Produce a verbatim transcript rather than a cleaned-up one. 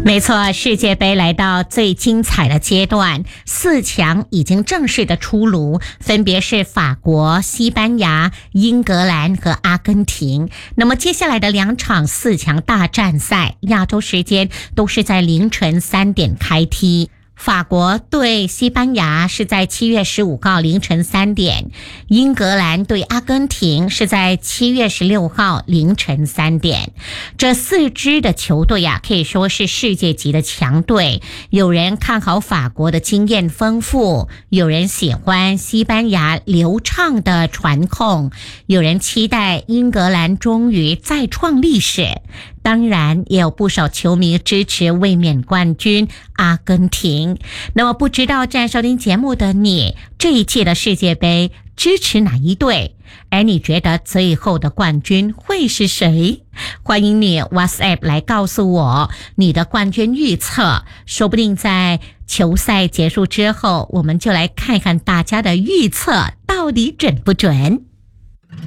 没错，世界杯来到最精彩的阶段，四强已经正式的出炉，分别是法国、西班牙、英格兰和阿根廷。那么接下来的两场四强大战赛，亚洲时间都是在凌晨三点开踢。法国对西班牙是在七月十五号凌晨三点，英格兰对阿根廷是在七月十六号凌晨三点。这四支的球队啊，可以说是世界级的强队。有人看好法国的经验丰富，有人喜欢西班牙流畅的传控，有人期待英格兰终于再创历史。当然也有不少球迷支持卫冕冠军阿根廷。那么不知道正在收听节目的你，这一届的世界杯支持哪一队？而你觉得最后的冠军会是谁？欢迎你 WhatsApp 来告诉我你的冠军预测，说不定在球赛结束之后，我们就来看看大家的预测到底准不准。